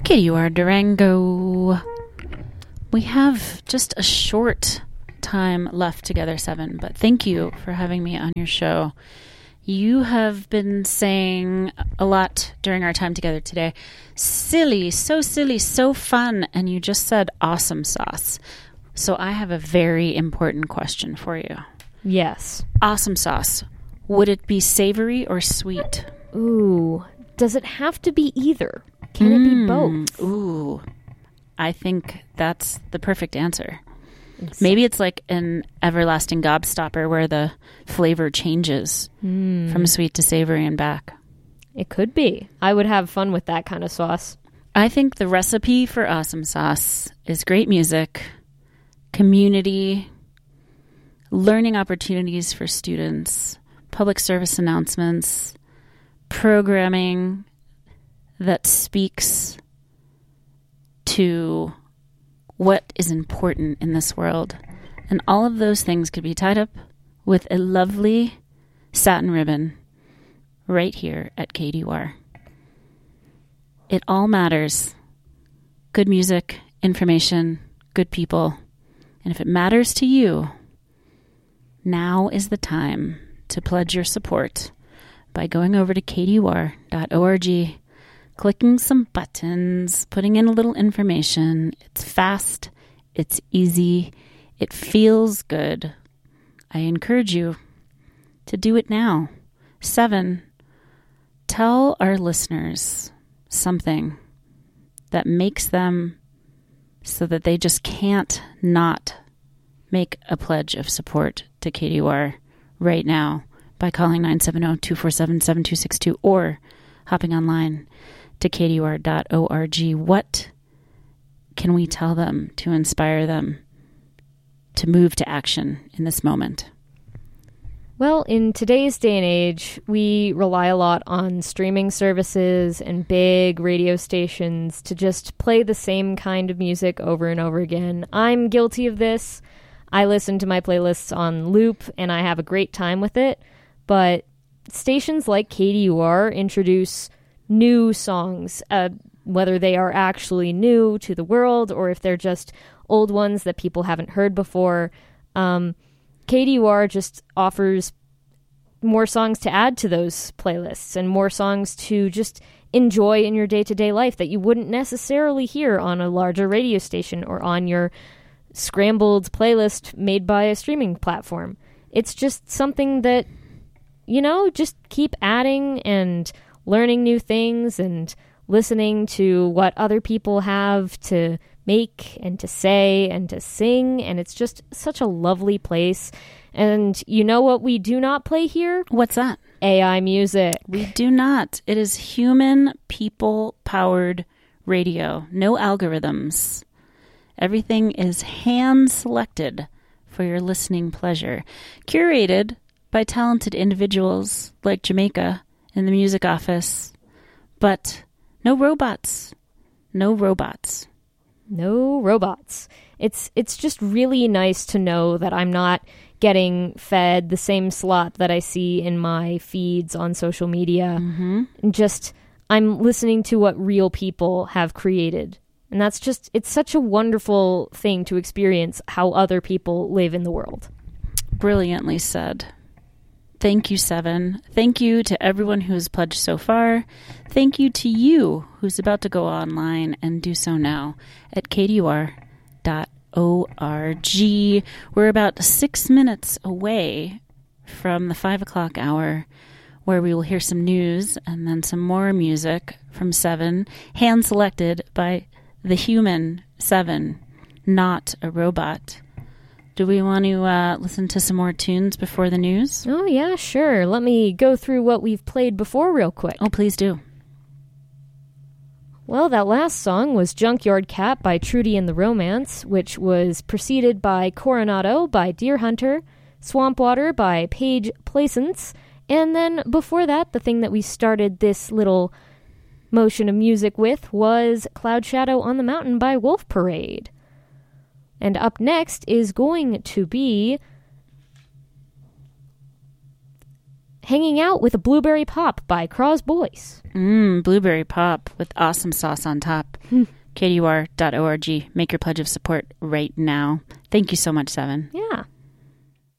KDUR Durango. We have just a short time left together, Seven, but thank you for having me on your show. You have been saying a lot during our time together today. Silly, so fun, and you just said awesome sauce. So I have a very important question for you. Yes. Awesome sauce. Would it be savory or sweet? Ooh. Does it have to be either? Can it be both? Ooh. I think that's the perfect answer. Maybe it's like an everlasting gobstopper where the flavor changes from sweet to savory and back. It could be. I would have fun with that kind of sauce. I think the recipe for awesome sauce is great music, community, learning opportunities for students, public service announcements, programming that speaks to what is important in this world. And all of those things could be tied up with a lovely satin ribbon right here at KDUR. It all matters. Good music, information, good people. And if it matters to you, now is the time to pledge your support by going over to kdur.org, clicking some buttons, putting in a little information. It's fast, it's easy, it feels good. I encourage you to do it now. 7, tell our listeners something that makes them so that they just can't not make a pledge of support to KDUR right now by calling 970-247-7262 or hopping online to kdur.org. What can we tell them to inspire them to move to action in this moment? Well, in today's day and age, we rely a lot on streaming services and big radio stations to just play the same kind of music over and over again. I'm guilty of this. I listen to my playlists on loop, and I have a great time with it. But stations like KDUR introduce new songs, whether they are actually new to the world or if they're just old ones that people haven't heard before. KDUR just offers more songs to add to those playlists and more songs to just enjoy in your day-to-day life that you wouldn't necessarily hear on a larger radio station or on your scrambled playlist made by a streaming platform. It's just something that, you know, just keep adding and learning new things and listening to what other people have to make and to say and to sing, and it's just such a lovely place. And you know what we do not play here? What's that? AI music. We do not. It is human, people-powered radio. No algorithms. Everything is hand-selected for your listening pleasure. Curated by talented individuals like Jamaica in the music office. But no robots. No robots. No robots. It's just really nice to know that I'm not getting fed the same slot that I see in my feeds on social media. And just, I'm listening to what real people have created. And that's just, it's such a wonderful thing to experience how other people live in the world. Brilliantly said. Thank you, 7. Thank you to everyone who's pledged so far. Thank you to you who's about to go online and do so now at kdur.org. We're about 6 minutes away from the 5 o'clock hour, where we will hear some news and then some more music from 7, hand-selected by the human 7, not a robot. Do we want to listen to some more tunes before the news? Oh, yeah, sure. Let me go through what we've played before real quick. Oh, please do. Well, that last song was Junkyard Cat by Trudy and the Romance, which was preceded by Coronado by Deer Hunter, Swamp Water by Paige Placence, and then before that, the thing that we started this little motion of music with was Cloud Shadow on the Mountain by Wolf Parade. And up next is going to be hanging out with a blueberry pop by Cros Boys. Blueberry pop with awesome sauce on top. KDUR.org. Make your pledge of support right now. Thank you so much, Seven. Yeah.